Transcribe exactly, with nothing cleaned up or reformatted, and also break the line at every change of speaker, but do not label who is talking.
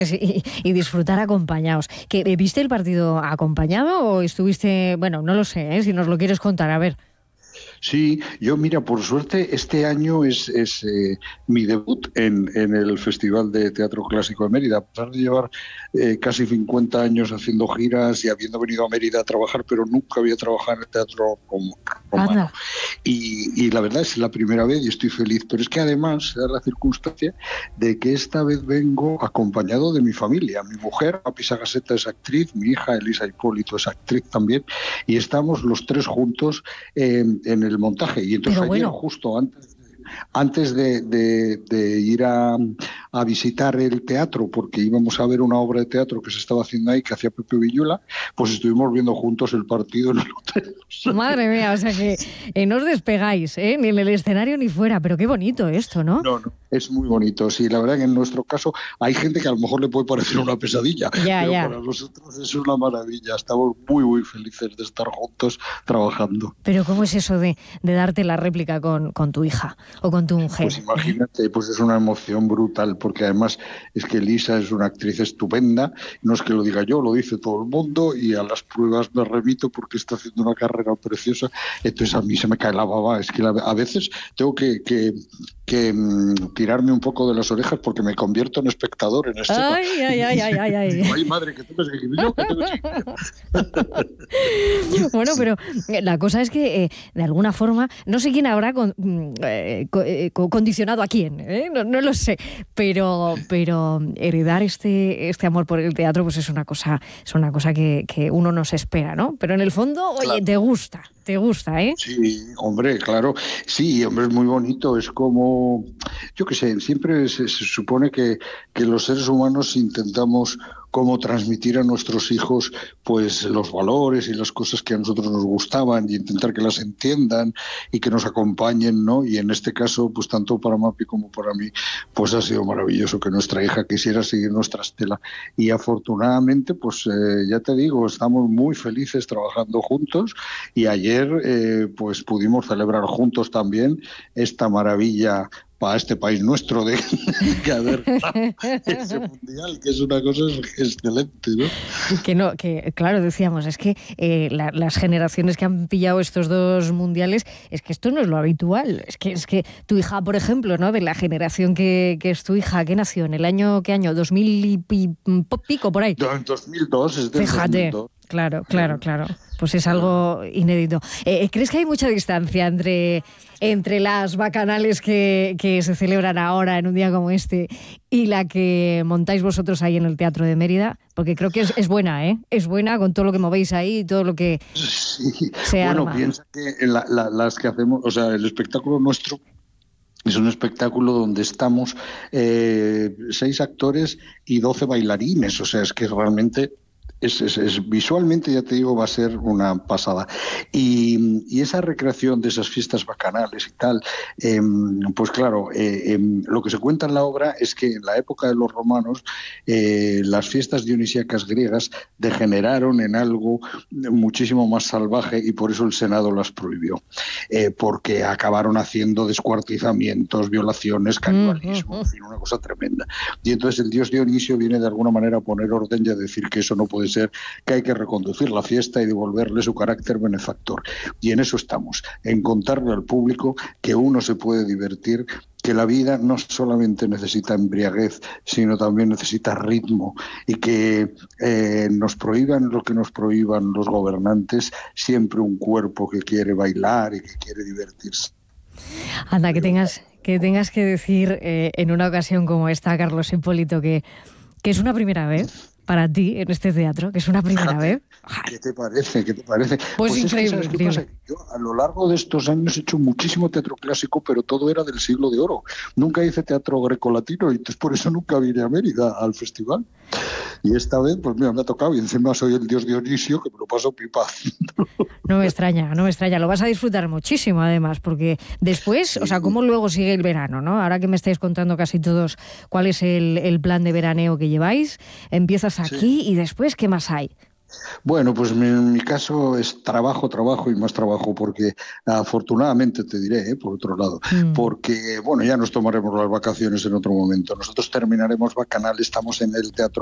Y, y disfrutar acompañados. ¿Que, ¿Viste el partido acompañado o estuviste...? Bueno, no lo sé, ¿eh? Si nos lo quieres contar, a ver.
Sí, yo mira, por suerte este año es, es eh, mi debut en, en el Festival de Teatro Clásico de Mérida, a pesar de llevar eh, casi cincuenta años haciendo giras y habiendo venido a Mérida a trabajar, pero nunca había trabajado en el teatro romano. Y, y la verdad es la primera vez y estoy feliz, pero es que además se da la circunstancia de que esta vez vengo acompañado de mi familia. Mi mujer, Papi Sagaseta, es actriz, mi hija Elisa Hipólito es actriz también, y estamos los tres juntos eh, en el montaje. Y entonces
Pero
ayer,
bueno.
justo antes antes de, de, de ir a, a visitar el teatro, porque íbamos a ver una obra de teatro que se estaba haciendo ahí, que hacía Pepe Villuela, pues estuvimos viendo juntos el partido en el hotel.
Madre mía, o sea que eh, no os despegáis, ¿eh? Ni en el escenario ni fuera, pero qué bonito esto, ¿no?
No, no, es muy bonito, sí, la verdad que en nuestro caso hay gente que a lo mejor le puede parecer una pesadilla,
ya,
pero
ya.
para nosotros es una maravilla, estamos muy, muy felices de estar juntos trabajando.
Pero ¿cómo es eso de, de darte la réplica con, con tu hija o con tu mujer?
Pues imagínate, pues es una emoción brutal, porque además es que Elisa es una actriz estupenda, no es que lo diga yo, lo dice todo el mundo, y a las pruebas me remito porque está haciendo una carrera preciosa, entonces a mí se me cae la baba, es que a veces tengo que, que, que um, tirarme un poco de las orejas porque me convierto en espectador en escena.
Ay, ay, ay, ay, ay, ay.
Digo, ay madre, que tú me seguís, que tú me
Bueno, pero la cosa es que, eh, de alguna forma, no sé quién habrá con, eh, co, condicionado a quién, ¿eh? no, no lo sé, pero, pero heredar este, este amor por el teatro pues es una cosa, es una cosa que, que uno no se espera, ¿no? Pero en el fondo, oye, claro. te gusta, te gusta, ¿eh?
Sí, hombre, claro, sí, hombre, es muy bonito, es como, yo qué sé, siempre se, se supone que, que los seres humanos intentamos cómo transmitir a nuestros hijos pues los valores y las cosas que a nosotros nos gustaban y intentar que las entiendan y que nos acompañen, ¿no? Y en este caso, pues tanto para Mapi como para mí, pues ha sido maravilloso que nuestra hija quisiera seguir nuestra estela. Y afortunadamente, pues eh, ya te digo, estamos muy felices trabajando juntos y ayer eh, pues pudimos celebrar juntos también esta maravilla para este país nuestro de que haber ese mundial, que es una cosa excelente, ¿no?
Que no, que claro, decíamos, es que eh, la, las generaciones que han pillado estos dos mundiales, es que esto no es lo habitual. Es que es que tu hija, por ejemplo, ¿no? De la generación que, que es tu hija, ¿qué nació? ¿En el año qué año? ¿dos mil y pico por ahí?
En dos mil dos, es del
Fíjate.
dos mil dos.
Claro, claro, claro. Pues es algo inédito. Eh, ¿Crees que hay mucha distancia entre, entre las bacanales que, que se celebran ahora en un día como este y la que montáis vosotros ahí en el Teatro de Mérida? Porque creo que es, es buena, ¿eh? Es buena con todo lo que movéis ahí y todo lo que
sí.
se
bueno,
arma.
Piensa que la, la, las que hacemos, o sea, el espectáculo nuestro es un espectáculo donde estamos eh, seis actores y doce bailarines, o sea, es que realmente... Es, es, es, visualmente, ya te digo, va a ser una pasada. Y, y esa recreación de esas fiestas bacanales y tal, eh, pues claro, eh, eh, lo que se cuenta en la obra es que en la época de los romanos eh, las fiestas dionisíacas griegas degeneraron en algo muchísimo más salvaje y por eso el Senado las prohibió, eh, porque acabaron haciendo descuartizamientos, violaciones, canibalismo, en fin, una cosa tremenda. Y entonces el dios Dionisio viene de alguna manera a poner orden y a decir que eso no puede ser, que hay que reconducir la fiesta y devolverle su carácter benefactor. Y en eso estamos, en contarle al público que uno se puede divertir, que la vida no solamente necesita embriaguez, sino también necesita ritmo, y que eh, nos prohíban lo que nos prohíban los gobernantes, siempre un cuerpo que quiere bailar y que quiere divertirse.
Anda, que tengas que, tengas que decir eh, en una ocasión como esta, Carlos Hipólito, que, que es una primera vez para ti en este teatro, que es una primera vez.
¿Qué te parece? ¿Qué te parece?
Pues,
pues
increíble,
es que,
increíble.
¿sabes qué pasa? Yo a lo largo de estos años he hecho muchísimo teatro clásico, pero todo era del siglo de oro. Nunca hice teatro grecolatino y entonces por eso nunca vine a Mérida al festival. Y esta vez, pues mira, me ha tocado y encima soy el dios Dionisio, que me lo paso pipa.
No me extraña, no me extraña. Lo vas a disfrutar muchísimo, además, porque después, sí. O sea, ¿cómo luego sigue el verano, no? Ahora que me estáis contando casi todos cuál es el, el plan de veraneo que lleváis, empiezas aquí sí. Y después, ¿qué más hay?
Bueno, pues mi- en mi caso es trabajo, trabajo y más trabajo, porque afortunadamente te diré, ¿eh? Por otro lado,
Mm.
porque bueno, ya nos tomaremos las vacaciones en otro momento. Nosotros terminaremos Bacanal, estamos en el Teatro